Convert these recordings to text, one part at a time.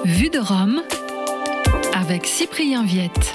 Vue de Rome avec Cyprien Viette.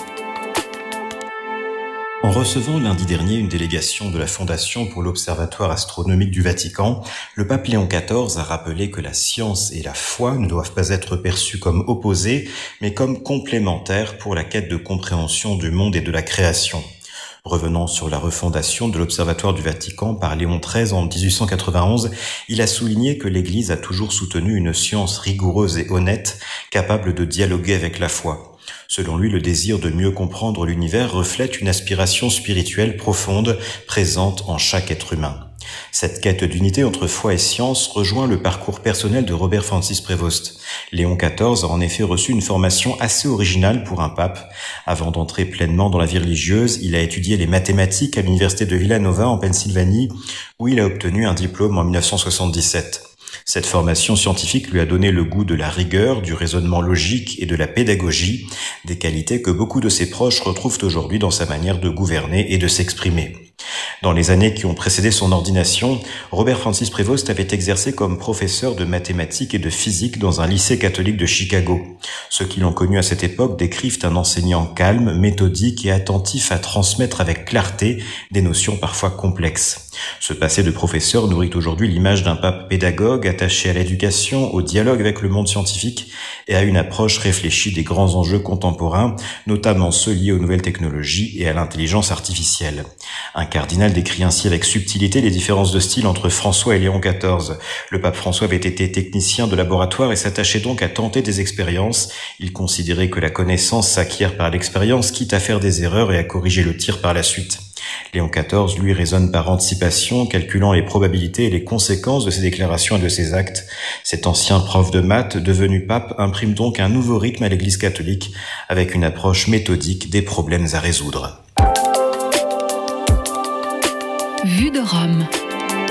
En recevant lundi dernier une délégation de la Fondation pour l'Observatoire astronomique du Vatican, le pape Léon XIV a rappelé que la science et la foi ne doivent pas être perçues comme opposées, mais comme complémentaires pour la quête de compréhension du monde et de la création. Revenant sur la refondation de l'Observatoire du Vatican par Léon XIII en 1891, il a souligné que l'Église a toujours soutenu une science rigoureuse et honnête, capable de dialoguer avec la foi. Selon lui, le désir de mieux comprendre l'univers reflète une aspiration spirituelle profonde, présente en chaque être humain. Cette quête d'unité entre foi et science rejoint le parcours personnel de Robert Francis Prévost. Léon XIV a en effet reçu une formation assez originale pour un pape. Avant d'entrer pleinement dans la vie religieuse, il a étudié les mathématiques à l'université de Villanova en Pennsylvanie, où il a obtenu un diplôme en 1977. Cette formation scientifique lui a donné le goût de la rigueur, du raisonnement logique et de la pédagogie, des qualités que beaucoup de ses proches retrouvent aujourd'hui dans sa manière de gouverner et de s'exprimer. Dans les années qui ont précédé son ordination, Robert Francis Prévost avait exercé comme professeur de mathématiques et de physique dans un lycée catholique de Chicago. Ceux qui l'ont connu à cette époque décrivent un enseignant calme, méthodique et attentif à transmettre avec clarté des notions parfois complexes. Ce passé de professeur nourrit aujourd'hui l'image d'un pape pédagogue attaché à l'éducation, au dialogue avec le monde scientifique et à une approche réfléchie des grands enjeux contemporains, notamment ceux liés aux nouvelles technologies et à l'intelligence artificielle. Un cardinal décrit ainsi avec subtilité les différences de style entre François et Léon XIV. Le pape François avait été technicien de laboratoire et s'attachait donc à tenter des expériences. Il considérait que la connaissance s'acquiert par l'expérience, quitte à faire des erreurs et à corriger le tir par la suite. Léon XIV, lui, raisonne par anticipation, calculant les probabilités et les conséquences de ses déclarations et de ses actes. Cet ancien prof de maths, devenu pape, imprime donc un nouveau rythme à l'Église catholique, avec une approche méthodique des problèmes à résoudre. Vue de Rome.